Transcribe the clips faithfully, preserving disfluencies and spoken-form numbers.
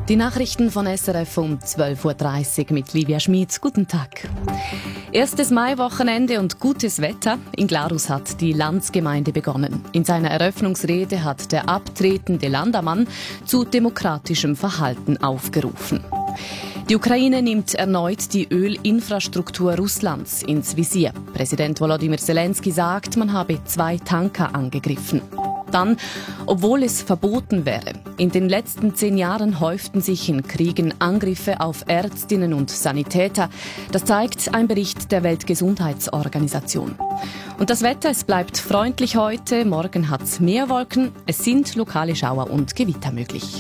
Die Nachrichten von S R F um zwölf Uhr dreißig mit Livia Schmid. Guten Tag. Erstes Maiwochenende und gutes Wetter. In Glarus hat die Landsgemeinde begonnen. In seiner Eröffnungsrede hat der abtretende Landamann zu demokratischem Verhalten aufgerufen. Die Ukraine nimmt erneut die Ölinfrastruktur Russlands ins Visier. Präsident Volodymyr Zelensky sagt, man habe zwei Tanker angegriffen. Dann, obwohl es verboten wäre. In den letzten zehn Jahren häuften sich in Kriegen Angriffe auf Ärztinnen und Sanitäter. Das zeigt ein Bericht der Weltgesundheitsorganisation. Und das Wetter, es bleibt freundlich heute. Morgen hat es mehr Wolken. Es sind lokale Schauer und Gewitter möglich.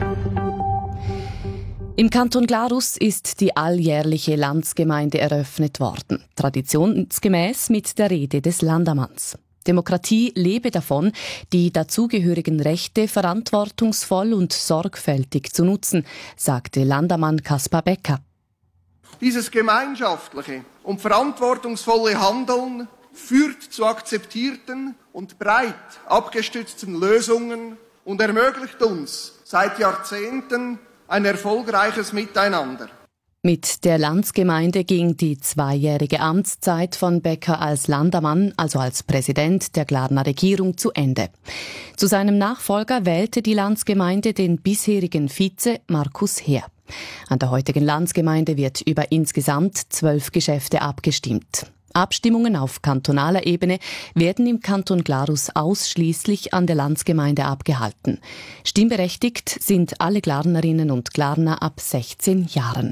Im Kanton Glarus ist die alljährliche Landsgemeinde eröffnet worden. Traditionsgemäß mit der Rede des Landamanns. Demokratie lebe davon, die dazugehörigen Rechte verantwortungsvoll und sorgfältig zu nutzen, sagte Landamann Kaspar Becker. Dieses gemeinschaftliche und verantwortungsvolle Handeln führt zu akzeptierten und breit abgestützten Lösungen und ermöglicht uns seit Jahrzehnten ein erfolgreiches Miteinander. Mit der Landsgemeinde ging die zweijährige Amtszeit von Becker als Landamann, also als Präsident der Glarner Regierung, zu Ende. Zu seinem Nachfolger wählte die Landsgemeinde den bisherigen Vize Markus Heer. An der heutigen Landsgemeinde wird über insgesamt zwölf Geschäfte abgestimmt. Abstimmungen auf kantonaler Ebene werden im Kanton Glarus ausschließlich an der Landsgemeinde abgehalten. Stimmberechtigt sind alle Glarnerinnen und Glarner ab sechzehn Jahren.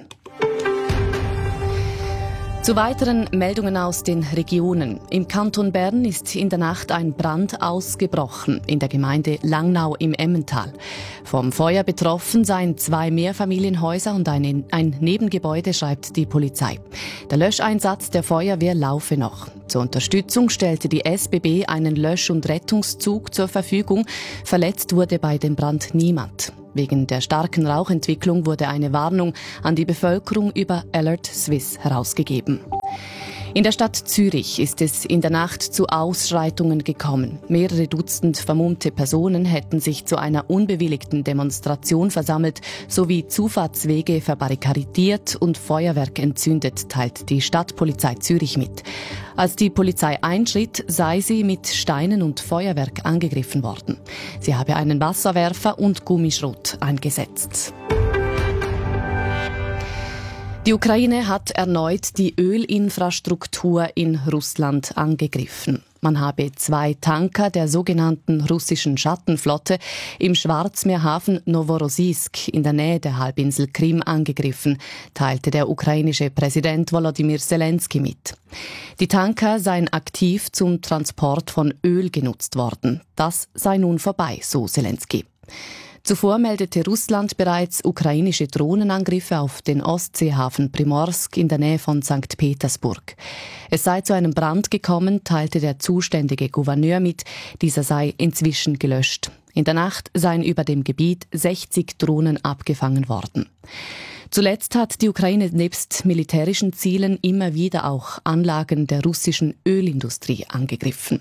Zu weiteren Meldungen aus den Regionen. Im Kanton Bern ist in der Nacht ein Brand ausgebrochen in der Gemeinde Langnau im Emmental. Vom Feuer betroffen seien zwei Mehrfamilienhäuser und ein, ein Nebengebäude, schreibt die Polizei. Der Löscheinsatz der Feuerwehr laufe noch. Zur Unterstützung stellte die S B B einen Lösch- und Rettungszug zur Verfügung. Verletzt wurde bei dem Brand niemand. Wegen der starken Rauchentwicklung wurde eine Warnung an die Bevölkerung über Alert Swiss herausgegeben. In der Stadt Zürich ist es in der Nacht zu Ausschreitungen gekommen. Mehrere Dutzend vermummte Personen hätten sich zu einer unbewilligten Demonstration versammelt, sowie Zufahrtswege verbarrikadiert und Feuerwerk entzündet, teilt die Stadtpolizei Zürich mit. Als die Polizei einschritt, sei sie mit Steinen und Feuerwerk angegriffen worden. Sie habe einen Wasserwerfer und Gummischrot eingesetzt. Die Ukraine hat erneut die Ölinfrastruktur in Russland angegriffen. Man habe zwei Tanker der sogenannten russischen Schattenflotte im Schwarzmeerhafen Noworossiysk in der Nähe der Halbinsel Krim angegriffen, teilte der ukrainische Präsident Volodymyr Zelensky mit. Die Tanker seien aktiv zum Transport von Öl genutzt worden. Das sei nun vorbei, so Zelensky. Zuvor meldete Russland bereits ukrainische Drohnenangriffe auf den Ostseehafen Primorsk in der Nähe von Sankt Petersburg. Es sei zu einem Brand gekommen, teilte der zuständige Gouverneur mit. Dieser sei inzwischen gelöscht. In der Nacht seien über dem Gebiet sechzig Drohnen abgefangen worden. Zuletzt hat die Ukraine nebst militärischen Zielen immer wieder auch Anlagen der russischen Ölindustrie angegriffen.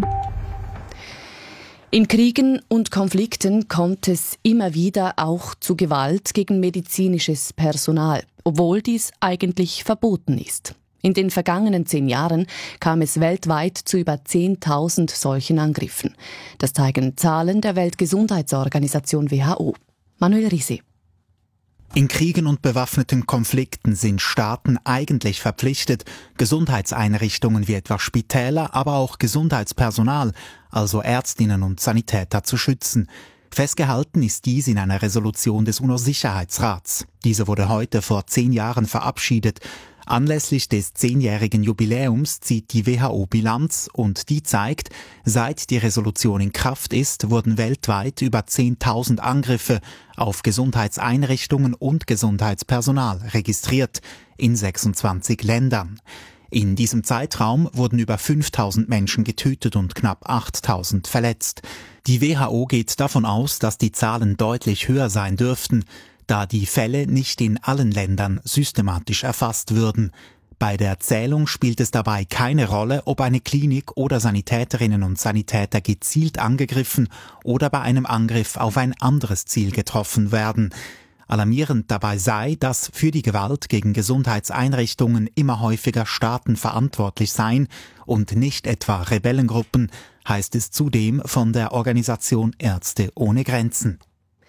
In Kriegen und Konflikten kommt es immer wieder auch zu Gewalt gegen medizinisches Personal, obwohl dies eigentlich verboten ist. In den vergangenen zehn Jahren kam es weltweit zu über zehntausend solchen Angriffen. Das zeigen Zahlen der Weltgesundheitsorganisation W H O. Manuel Risi. In Kriegen und bewaffneten Konflikten sind Staaten eigentlich verpflichtet, Gesundheitseinrichtungen wie etwa Spitäler, aber auch Gesundheitspersonal, also Ärztinnen und Sanitäter, zu schützen. Festgehalten ist dies in einer Resolution des UNO-Sicherheitsrats. Diese wurde heute vor zehn Jahren verabschiedet. Anlässlich des zehnjährigen Jubiläums zieht die W H O Bilanz und die zeigt, seit die Resolution in Kraft ist, wurden weltweit über zehntausend Angriffe auf Gesundheitseinrichtungen und Gesundheitspersonal registriert, in sechsundzwanzig Ländern. In diesem Zeitraum wurden über fünftausend Menschen getötet und knapp achttausend verletzt. Die W H O geht davon aus, dass die Zahlen deutlich höher sein dürften, da die Fälle nicht in allen Ländern systematisch erfasst würden. Bei der Zählung spielt es dabei keine Rolle, ob eine Klinik oder Sanitäterinnen und Sanitäter gezielt angegriffen oder bei einem Angriff auf ein anderes Ziel getroffen werden. Alarmierend dabei sei, dass für die Gewalt gegen Gesundheitseinrichtungen immer häufiger Staaten verantwortlich seien und nicht etwa Rebellengruppen, heißt es zudem von der Organisation Ärzte ohne Grenzen.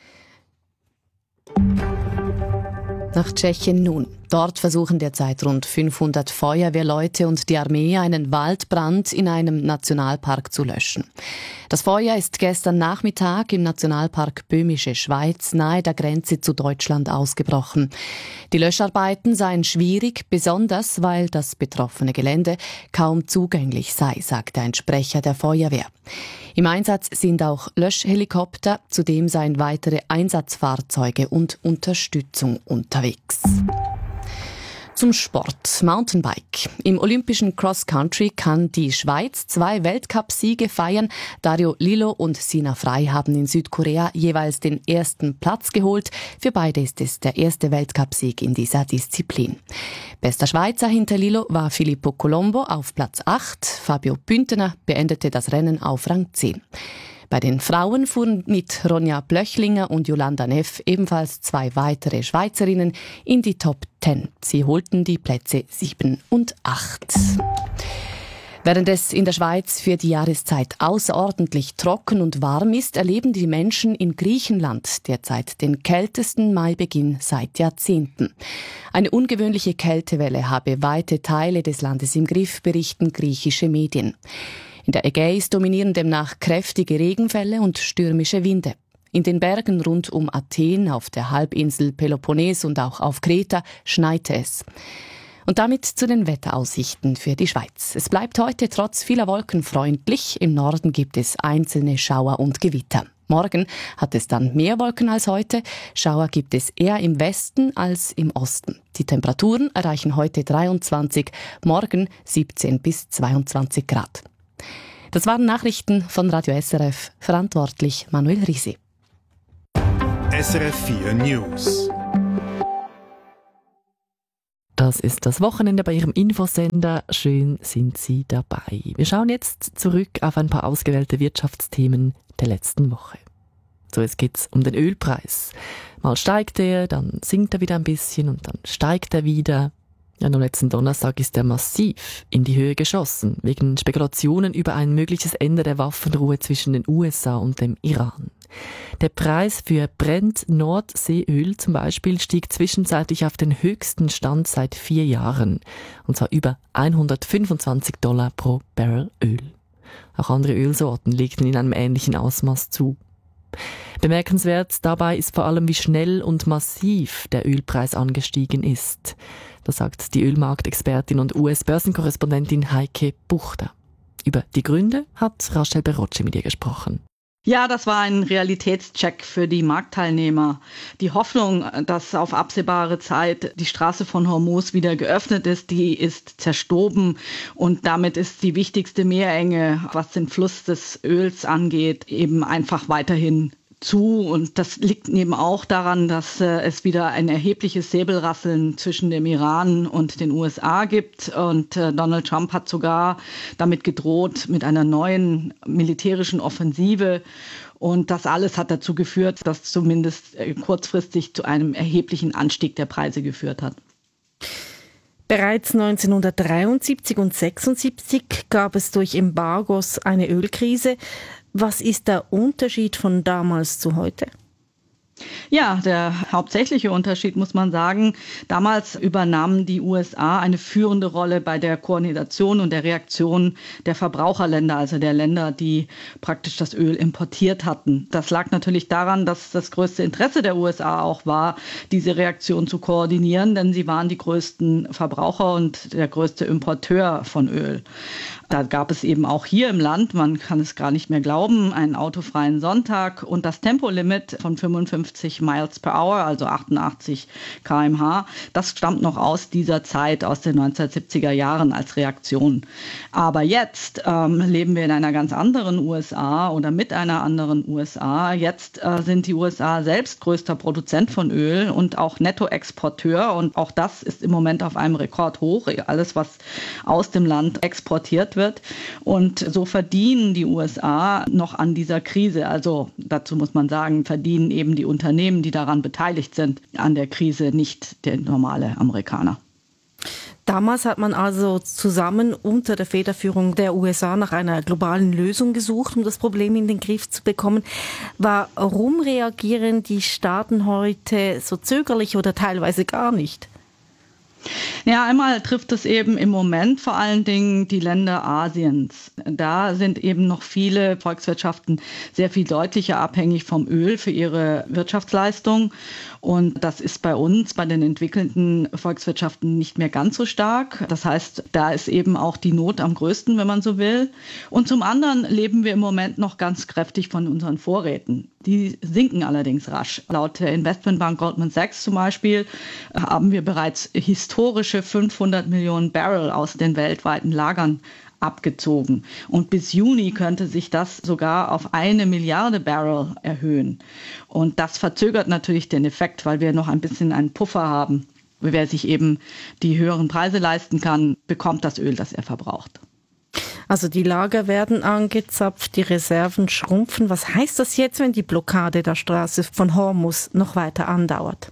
Nach Tschechien nun. Dort versuchen derzeit rund fünfhundert Feuerwehrleute und die Armee, einen Waldbrand in einem Nationalpark zu löschen. Das Feuer ist gestern Nachmittag im Nationalpark Böhmische Schweiz nahe der Grenze zu Deutschland ausgebrochen. Die Löscharbeiten seien schwierig, besonders weil das betroffene Gelände kaum zugänglich sei, sagte ein Sprecher der Feuerwehr. Im Einsatz sind auch Löschhelikopter, zudem seien weitere Einsatzfahrzeuge und Unterstützung unterwegs. Zum Sport. Mountainbike. Im olympischen Cross-Country kann die Schweiz zwei Weltcupsiege feiern. Dario Lillo und Sina Frey haben in Südkorea jeweils den ersten Platz geholt. Für beide ist es der erste Weltcupsieg in dieser Disziplin. Bester Schweizer hinter Lillo war Filippo Colombo auf Platz acht. Fabio Püntener beendete das Rennen auf Rang zehn. Bei den Frauen fuhren mit Ronja Blöchlinger und Jolanda Neff ebenfalls zwei weitere Schweizerinnen in die Top zehn. Sie holten die Plätze sieben und acht. Während es in der Schweiz für die Jahreszeit außerordentlich trocken und warm ist, erleben die Menschen in Griechenland derzeit den kältesten Maibeginn seit Jahrzehnten. Eine ungewöhnliche Kältewelle habe weite Teile des Landes im Griff, berichten griechische Medien. In der Ägäis dominieren demnach kräftige Regenfälle und stürmische Winde. In den Bergen rund um Athen, auf der Halbinsel Peloponnes und auch auf Kreta schneite es. Und damit zu den Wetteraussichten für die Schweiz. Es bleibt heute trotz vieler Wolken freundlich. Im Norden gibt es einzelne Schauer und Gewitter. Morgen hat es dann mehr Wolken als heute. Schauer gibt es eher im Westen als im Osten. Die Temperaturen erreichen heute dreiundzwanzig, morgen siebzehn bis zweiundzwanzig Grad. Das waren Nachrichten von Radio S R F, verantwortlich Manuel Risi. S R F vier News. Das ist das Wochenende bei Ihrem Infosender. Schön sind Sie dabei. Wir schauen jetzt zurück auf ein paar ausgewählte Wirtschaftsthemen der letzten Woche. So, jetzt geht's um den Ölpreis. Mal steigt er, dann sinkt er wieder ein bisschen und dann steigt er wieder. Ja, am letzten Donnerstag ist er massiv in die Höhe geschossen, wegen Spekulationen über ein mögliches Ende der Waffenruhe zwischen den U S A und dem Iran. Der Preis für Brent-Nordseeöl zum Beispiel stieg zwischenzeitlich auf den höchsten Stand seit vier Jahren, und zwar über hundertfünfundzwanzig Dollar pro Barrel Öl. Auch andere Ölsorten legten in einem ähnlichen Ausmaß zu. Bemerkenswert dabei ist vor allem, wie schnell und massiv der Ölpreis angestiegen ist. Das sagt die Ölmarktexpertin und U S-Börsenkorrespondentin Heike Buchter. Über die Gründe hat Rachel Berocci mit ihr gesprochen. Ja, das war ein Realitätscheck für die Marktteilnehmer. Die Hoffnung, dass auf absehbare Zeit die Straße von Hormuz wieder geöffnet ist, die ist zerstoben. Und damit ist die wichtigste Meerenge, was den Fluss des Öls angeht, eben einfach weiterhin zu. Und das liegt eben auch daran, dass äh, es wieder ein erhebliches Säbelrasseln zwischen dem Iran und den U S A gibt. Und äh, Donald Trump hat sogar damit gedroht, mit einer neuen militärischen Offensive. Und das alles hat dazu geführt, dass zumindest äh, kurzfristig zu einem erheblichen Anstieg der Preise geführt hat. Bereits neunzehnhundertdreiundsiebzig und sechsundsiebzig gab es durch Embargos eine Ölkrise. Was ist der Unterschied von damals zu heute? Ja, der hauptsächliche Unterschied, muss man sagen, damals übernahmen die U S A eine führende Rolle bei der Koordination und der Reaktion der Verbraucherländer, also der Länder, die praktisch das Öl importiert hatten. Das lag natürlich daran, dass das größte Interesse der U S A auch war, diese Reaktion zu koordinieren, denn sie waren die größten Verbraucher und der größte Importeur von Öl. Da gab es eben auch hier im Land, man kann es gar nicht mehr glauben, einen autofreien Sonntag und das Tempolimit von fünfundfünfzig Miles per Hour, also achtundachtzig Kilometer pro Stunde. Das stammt noch aus dieser Zeit, aus den neunzehnhundertsiebziger Jahren als Reaktion. Aber jetzt ähm, leben wir in einer ganz anderen U S A oder mit einer anderen U S A. Jetzt äh, sind die U S A selbst größter Produzent von Öl und auch Nettoexporteur. Und auch das ist im Moment auf einem Rekordhoch. Alles, was aus dem Land exportiert wird. Und so verdienen die U S A noch an dieser Krise. Also dazu muss man sagen, verdienen eben die Unternehmen, die daran beteiligt sind, an der Krise, nicht der normale Amerikaner. Damals hat man also zusammen unter der Federführung der U S A nach einer globalen Lösung gesucht, um das Problem in den Griff zu bekommen. Warum reagieren die Staaten heute so zögerlich oder teilweise gar nicht? Ja, einmal trifft es eben im Moment vor allen Dingen die Länder Asiens. Da sind eben noch viele Volkswirtschaften sehr viel deutlicher abhängig vom Öl für ihre Wirtschaftsleistung. Und das ist bei uns, bei den entwickelten Volkswirtschaften nicht mehr ganz so stark. Das heißt, da ist eben auch die Not am größten, wenn man so will. Und zum anderen leben wir im Moment noch ganz kräftig von unseren Vorräten. Die sinken allerdings rasch. Laut der Investmentbank Goldman Sachs zum Beispiel haben wir bereits historische fünfhundert Millionen Barrel aus den weltweiten Lagern abgezogen. Und bis Juni könnte sich das sogar auf eine Milliarde Barrel erhöhen. Und das verzögert natürlich den Effekt, weil wir noch ein bisschen einen Puffer haben. Wer sich eben die höheren Preise leisten kann, bekommt das Öl, das er verbraucht. Also die Lager werden angezapft, die Reserven schrumpfen. Was heißt das jetzt, wenn die Blockade der Straße von Hormuz noch weiter andauert?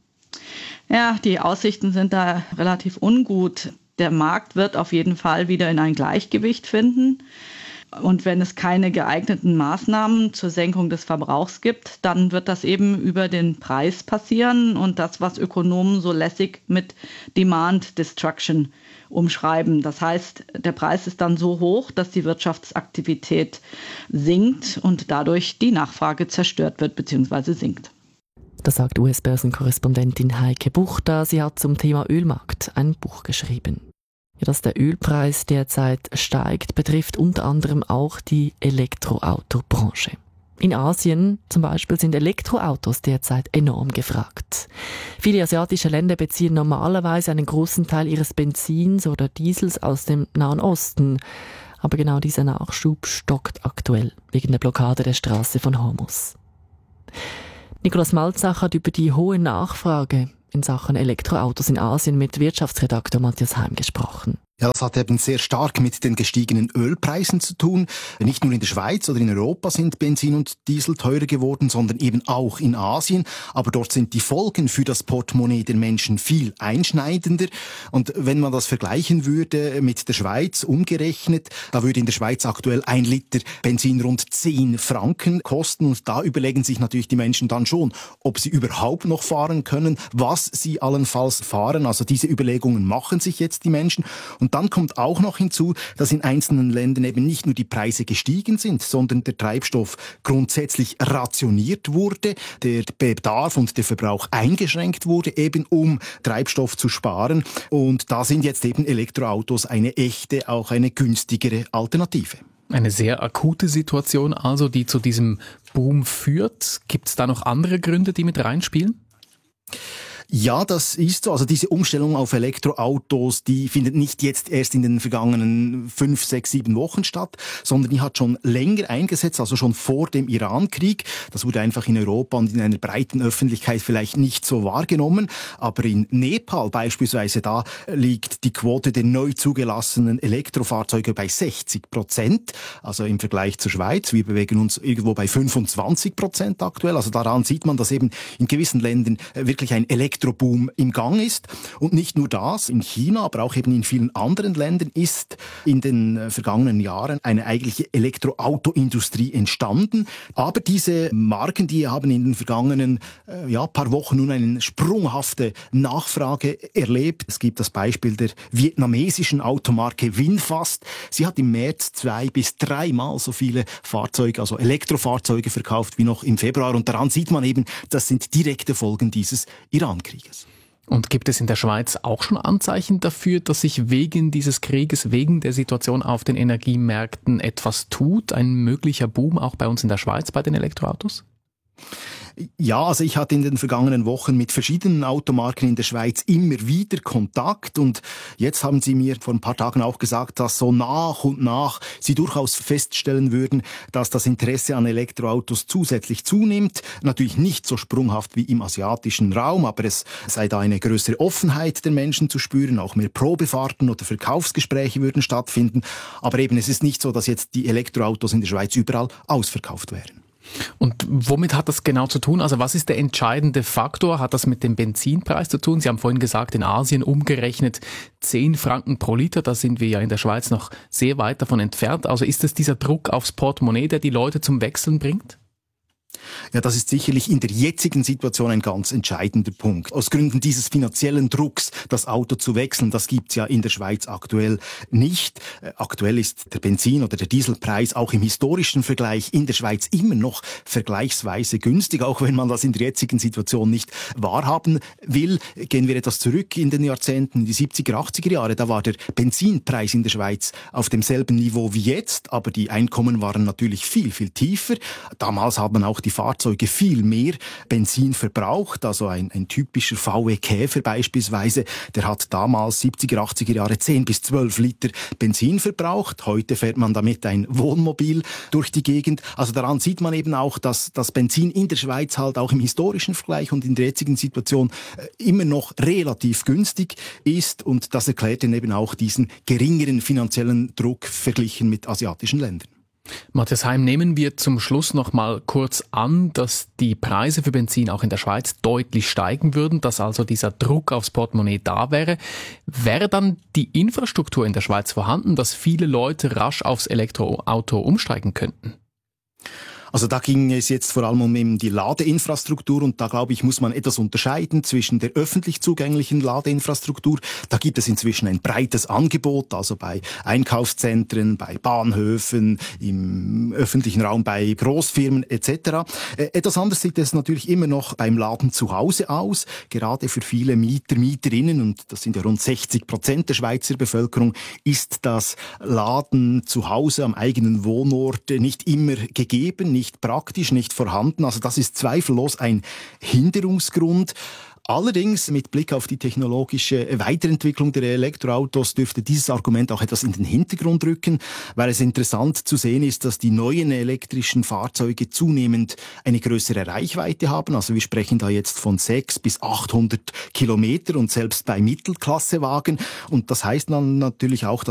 Ja, die Aussichten sind da relativ ungut. Der Markt wird auf jeden Fall wieder in ein Gleichgewicht finden. Und wenn es keine geeigneten Maßnahmen zur Senkung des Verbrauchs gibt, dann wird das eben über den Preis passieren und das, was Ökonomen so lässig mit Demand Destruction umschreiben. Das heißt, der Preis ist dann so hoch, dass die Wirtschaftsaktivität sinkt und dadurch die Nachfrage zerstört wird bzw. sinkt. Das sagt U S-Börsenkorrespondentin Heike Buchter. Sie hat zum Thema Ölmarkt ein Buch geschrieben. Ja, dass der Ölpreis derzeit steigt, betrifft unter anderem auch die Elektroautobranche. In Asien zum Beispiel sind Elektroautos derzeit enorm gefragt. Viele asiatische Länder beziehen normalerweise einen großen Teil ihres Benzins oder Diesels aus dem Nahen Osten. Aber genau dieser Nachschub stockt aktuell wegen der Blockade der Straße von Hormuz. Nikolaus Malzach hat über die hohe Nachfrage in Sachen Elektroautos in Asien mit Wirtschaftsredakteur Matthias Heim gesprochen. Ja, das hat eben sehr stark mit den gestiegenen Ölpreisen zu tun. Nicht nur in der Schweiz oder in Europa sind Benzin und Diesel teurer geworden, sondern eben auch in Asien. Aber dort sind die Folgen für das Portemonnaie der Menschen viel einschneidender. Und wenn man das vergleichen würde mit der Schweiz umgerechnet, da würde in der Schweiz aktuell ein Liter Benzin rund zehn Franken kosten. Und da überlegen sich natürlich die Menschen dann schon, ob sie überhaupt noch fahren können, was sie allenfalls fahren. Also diese Überlegungen machen sich jetzt die Menschen. Und dann kommt auch noch hinzu, dass in einzelnen Ländern eben nicht nur die Preise gestiegen sind, sondern der Treibstoff grundsätzlich rationiert wurde, der Bedarf und der Verbrauch eingeschränkt wurde, eben um Treibstoff zu sparen. Und da sind jetzt eben Elektroautos eine echte, auch eine günstigere Alternative. Eine sehr akute Situation also, die zu diesem Boom führt. Gibt es da noch andere Gründe, die mit reinspielen? Ja, das ist so. Also diese Umstellung auf Elektroautos, die findet nicht jetzt erst in den vergangenen fünf, sechs, sieben Wochen statt, sondern die hat schon länger eingesetzt, also schon vor dem Irankrieg. Das wurde einfach in Europa und in einer breiten Öffentlichkeit vielleicht nicht so wahrgenommen. Aber in Nepal beispielsweise, da liegt die Quote der neu zugelassenen Elektrofahrzeuge bei sechzig Prozent. Also im Vergleich zur Schweiz. Wir bewegen uns irgendwo bei fünfundzwanzig Prozent aktuell. Also daran sieht man, dass eben in gewissen Ländern wirklich ein Elektro Elektroboom im Gang ist. Und nicht nur das, in China, aber auch eben in vielen anderen Ländern ist in den vergangenen Jahren eine eigentliche Elektroautoindustrie entstanden. Aber diese Marken, die haben in den vergangenen äh, ja, paar Wochen nun eine sprunghafte Nachfrage erlebt. Es gibt das Beispiel der vietnamesischen Automarke Winfast. Sie hat im März zwei bis dreimal so viele Fahrzeuge, also Elektrofahrzeuge verkauft wie noch im Februar. Und daran sieht man eben, das sind direkte Folgen dieses Iran-Krieges. Und gibt es in der Schweiz auch schon Anzeichen dafür, dass sich wegen dieses Krieges, wegen der Situation auf den Energiemärkten etwas tut? Ein möglicher Boom auch bei uns in der Schweiz bei den Elektroautos? Ja, also ich hatte in den vergangenen Wochen mit verschiedenen Automarken in der Schweiz immer wieder Kontakt und jetzt haben sie mir vor ein paar Tagen auch gesagt, dass so nach und nach sie durchaus feststellen würden, dass das Interesse an Elektroautos zusätzlich zunimmt. Natürlich nicht so sprunghaft wie im asiatischen Raum, aber es sei da eine größere Offenheit der Menschen zu spüren, auch mehr Probefahrten oder Verkaufsgespräche würden stattfinden. Aber eben, es ist nicht so, dass jetzt die Elektroautos in der Schweiz überall ausverkauft wären. Und womit hat das genau zu tun? Also was ist der entscheidende Faktor? Hat das mit dem Benzinpreis zu tun? Sie haben vorhin gesagt, in Asien umgerechnet zehn Franken pro Liter. Da sind wir ja in der Schweiz noch sehr weit davon entfernt. Also ist es dieser Druck aufs Portemonnaie, der die Leute zum Wechseln bringt? Ja, das ist sicherlich in der jetzigen Situation ein ganz entscheidender Punkt. Aus Gründen dieses finanziellen Drucks, das Auto zu wechseln, das gibt's ja in der Schweiz aktuell nicht. Äh, aktuell ist der Benzin- oder der Dieselpreis auch im historischen Vergleich in der Schweiz immer noch vergleichsweise günstig, auch wenn man das in der jetzigen Situation nicht wahrhaben will. Gehen wir etwas zurück in den Jahrzehnten, in die siebziger, achtziger Jahre, da war der Benzinpreis in der Schweiz auf demselben Niveau wie jetzt, aber die Einkommen waren natürlich viel, viel tiefer. Damals hat man auch die Fahrzeuge viel mehr Benzin verbraucht. Also ein, ein typischer V W Käfer beispielsweise, der hat damals siebziger, achtziger Jahre zehn bis zwölf Liter Benzin verbraucht. Heute fährt man damit ein Wohnmobil durch die Gegend. Also daran sieht man eben auch, dass das Benzin in der Schweiz halt auch im historischen Vergleich und in der jetzigen Situation immer noch relativ günstig ist. Und das erklärt dann eben auch diesen geringeren finanziellen Druck verglichen mit asiatischen Ländern. Matthias Heim, nehmen wir zum Schluss noch mal kurz an, dass die Preise für Benzin auch in der Schweiz deutlich steigen würden, dass also dieser Druck aufs Portemonnaie da wäre. Wäre dann die Infrastruktur in der Schweiz vorhanden, dass viele Leute rasch aufs Elektroauto umsteigen könnten? Also da ging es jetzt vor allem um eben die Ladeinfrastruktur und da, glaube ich, muss man etwas unterscheiden zwischen der öffentlich zugänglichen Ladeinfrastruktur. Da gibt es inzwischen ein breites Angebot, also bei Einkaufszentren, bei Bahnhöfen, im öffentlichen Raum, bei Großfirmen et cetera. Etwas anders sieht es natürlich immer noch beim Laden zu Hause aus. Gerade für viele Mieter, Mieterinnen, und das sind ja rund sechzig Prozent der Schweizer Bevölkerung, ist das Laden zu Hause am eigenen Wohnort nicht immer gegeben, nicht praktisch, nicht vorhanden. Also das ist zweifellos ein Hinderungsgrund. Allerdings, mit Blick auf die technologische Weiterentwicklung der Elektroautos, dürfte dieses Argument auch etwas in den Hintergrund rücken, weil es interessant zu sehen ist, dass die neuen elektrischen Fahrzeuge zunehmend eine größere Reichweite haben. Also wir sprechen da jetzt von sechshundert bis achthundert Kilometer und selbst bei Mittelklassewagen. Und das heißt dann natürlich auch,